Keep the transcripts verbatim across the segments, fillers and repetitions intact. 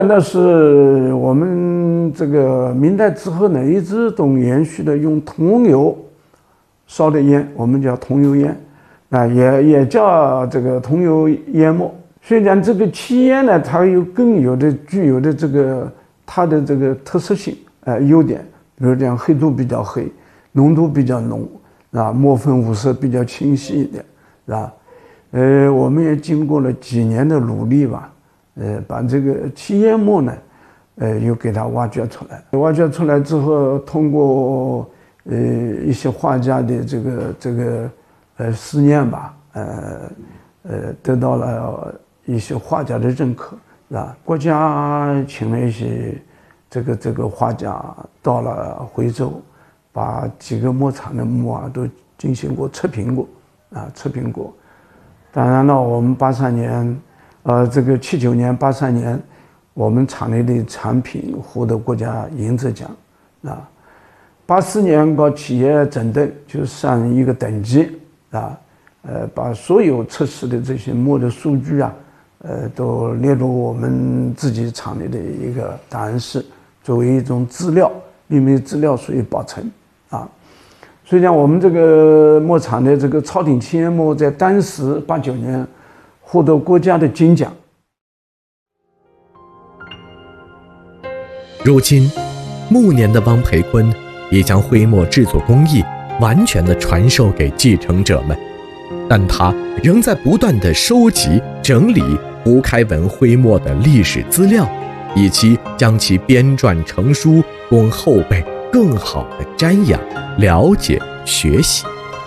那是我们这个明代之后呢，一直都延续的用桐油烧的烟，我们叫桐油烟，啊，也也叫这个桐油烟末。所以讲这个漆烟呢，它有更有的具有的这个它的这个特色性，呃，优点，比如讲黑度比较黑，浓度比较浓，啊，墨粉五色比较清晰一点，是吧？呃，我们也经过了几年的努力吧。呃，把这个漆烟墨呢，呃，又给它挖掘出来。挖掘出来之后，通过呃一些画家的这个这个呃思念吧，呃呃，得到了一些画家的认可，是吧？国家请了一些这个这个画家到了徽州，把几个墨厂的墨啊都进行过测评过，啊，测评过。当然了，我们八三年。呃，这个七九年、八三年，我们厂内的产品获得国家银质奖，啊，八四年搞企业诊断就上一个等级，啊，呃，把所有测试的这些墨的数据啊，呃，都列入我们自己厂内的一个档案室，作为一种资料，秘密资料属于保存，啊，所以讲我们这个墨厂的这个超鼎漆烟墨在当时八九年。获得国家的金奖。 如今，暮年的汪培坤已将徽墨制作工艺完全的传授给继承者们，但他仍在不断的收集、整理胡开文徽墨的历史资料，以及将其编撰成书，供后辈更好的瞻仰、了解、学习。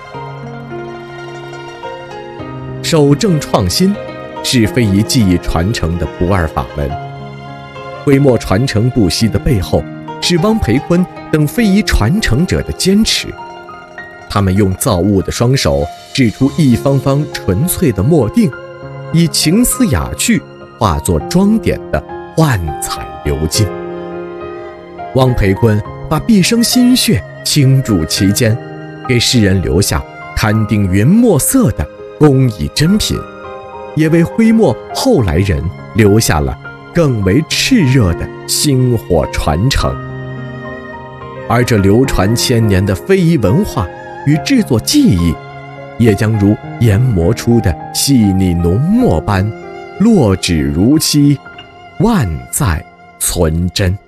守正创新是非遗技艺传承的不二法门。徽墨传承不息的背后，是汪培坤等非遗传承者的坚持。他们用造物的双手制出一方方纯粹的墨锭，以情思雅趣化作装点的幻彩鎏金。汪培坤把毕生心血倾注其间，给世人留下堪定云墨色的工艺珍品，也为徽墨后来人留下了更为炽热的薪火传承。而这流传千年的非遗文化与制作技艺，也将如研磨出的细腻浓墨般，落纸如漆，万载存真。